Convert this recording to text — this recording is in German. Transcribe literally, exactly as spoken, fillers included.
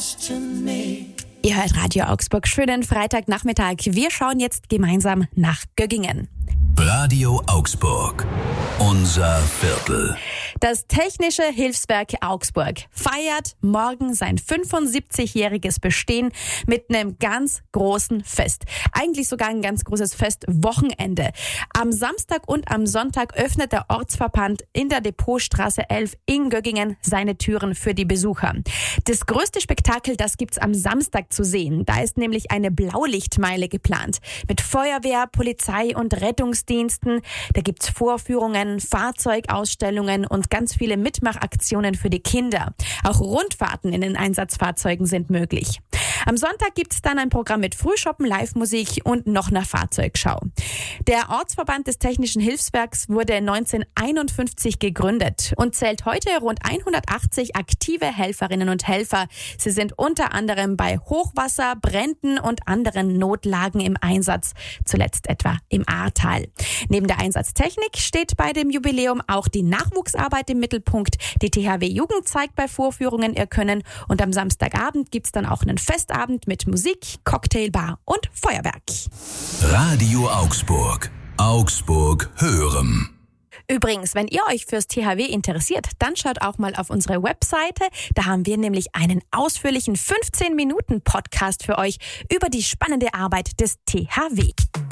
Ihr hört Radio Augsburg. Schönen Freitagnachmittag. Wir schauen jetzt gemeinsam nach Göggingen. Radio Augsburg. Unser Viertel. Das Technische Hilfswerk Augsburg feiert morgen sein fünfundsiebzigjähriges Bestehen mit einem ganz großen Fest. Eigentlich sogar ein ganz großes Festwochenende. Am Samstag und am Sonntag öffnet der Ortsverband in der Depotstraße elf in Göggingen seine Türen für die Besucher. Das größte Spektakel, das gibt's am Samstag zu sehen. Da ist nämlich eine Blaulichtmeile geplant. Mit Feuerwehr, Polizei und Rettungsdiensten. Da gibt's Vorführungen, Fahrzeugausstellungen und ganz viele Mitmachaktionen für die Kinder. Auch Rundfahrten in den Einsatzfahrzeugen sind möglich. Am Sonntag gibt es dann ein Programm mit Frühschoppen, Live-Musik und noch einer Fahrzeugschau. Der Ortsverband des Technischen Hilfswerks wurde neunzehnhunderteinundfünfzig gegründet und zählt heute rund hundertachtzig aktive Helferinnen und Helfer. Sie sind unter anderem bei Hochwasser, Bränden und anderen Notlagen im Einsatz, zuletzt etwa im Ahrtal. Neben der Einsatztechnik steht bei dem Jubiläum auch die Nachwuchsarbeit im Mittelpunkt. Die T H W Jugend zeigt bei Vorführungen ihr Können und am Samstagabend gibt's dann auch einen Festabend mit Musik, Cocktailbar und Feuerwerk. Radio Augsburg. Augsburg hören. Übrigens, wenn ihr euch fürs T H W interessiert, dann schaut auch mal auf unsere Webseite. Da haben wir nämlich einen ausführlichen fünfzehn Minuten Podcast für euch über die spannende Arbeit des T H W.